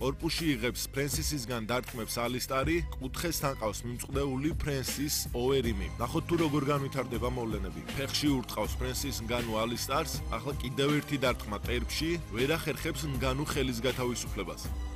კორპუსში იღებს ფრენსისისგან დარტყმებს ალისტარი, კუთხესთან ყავს მიმწყდეული ფრენსის ოერიმი. ნახოთ თუ როგორ განვითარდება მოვლენები. ფეხში ურტყავს ფრენსის ნგანუ ალისტარს, ახლა კიდევ ერთი დარტყმა ტერფში ვერ ახერხებს ნგანუ ხელის გათავისუფლებას.